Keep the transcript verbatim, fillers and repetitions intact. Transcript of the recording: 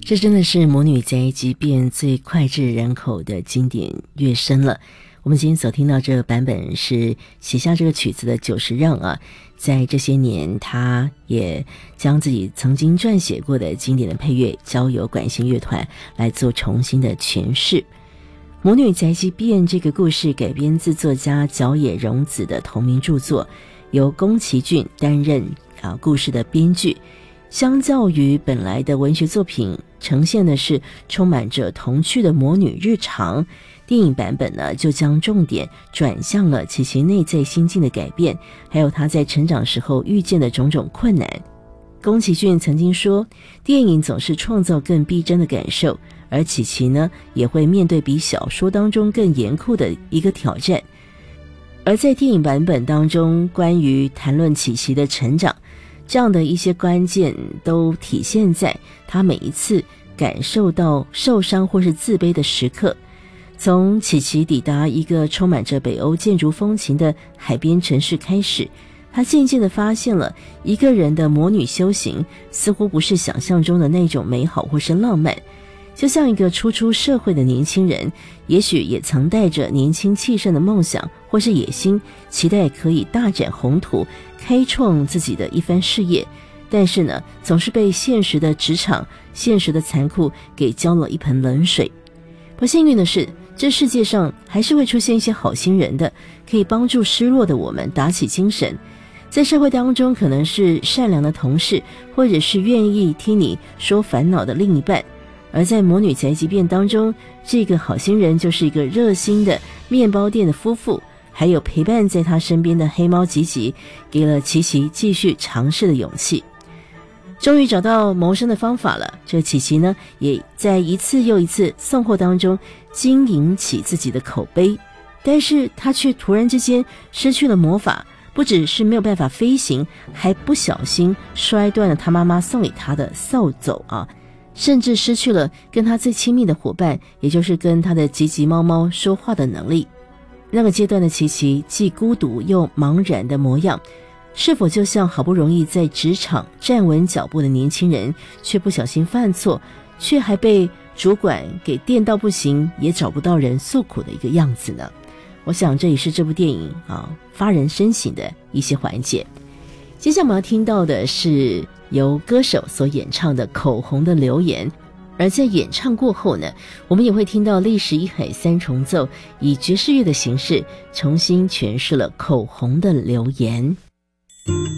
这真的是母女在即便最脍炙人口的经典乐声了。我们今天所听到这个版本是写下这个曲子的久石让啊，在这些年他也将自己曾经撰写过的经典的配乐交由管弦乐团来做重新的诠释。母女宅急便这个故事改编自作家角野荣子的同名著作，由宫崎骏担任啊故事的编剧。相较于本来的文学作品，呈现的是充满着童趣的母女日常，电影版本呢就将重点转向了琪琪内在心境的改变，还有她在成长时候遇见的种种困难。宫崎骏曾经说，电影总是创造更逼真的感受，而琪琪呢也会面对比小说当中更严酷的一个挑战。而在电影版本当中，关于谈论琪琪的成长，这样的一些关键都体现在他每一次感受到受伤或是自卑的时刻。从琪琪抵达一个充满着北欧建筑风情的海边城市开始，他渐渐地发现了一个人的魔女修行似乎不是想象中的那种美好或是浪漫。就像一个初出社会的年轻人，也许也曾带着年轻气盛的梦想或是野心，期待可以大展宏图，开创自己的一番事业，但是呢，总是被现实的职场、现实的残酷给浇了一盆冷水。不幸运的是，这世界上还是会出现一些好心人的，可以帮助失落的我们打起精神。在社会当中，可能是善良的同事，或者是愿意听你说烦恼的另一半。而在母女宅急便当中，这个好心人就是一个热心的面包店的夫妇，还有陪伴在他身边的黑猫吉吉，给了琪琪继续尝试的勇气。终于找到谋生的方法了，这琪琪呢，也在一次又一次送货当中经营起自己的口碑，但是他却突然之间失去了魔法，不只是没有办法飞行，还不小心摔断了他妈妈送给他的扫帚啊，甚至失去了跟他最亲密的伙伴，也就是跟他的吉吉猫猫说话的能力。那个阶段的琪琪既孤独又茫然的模样，是否就像好不容易在职场站稳脚步的年轻人，却不小心犯错，却还被主管给电到不行，也找不到人诉苦的一个样子呢？我想这也是这部电影啊发人深省的一些环节。接下来我们要听到的是由歌手所演唱的《口红的留言》，而在演唱过后呢，我们也会听到历时一海三重奏以爵士乐的形式重新诠释了《口红的留言》。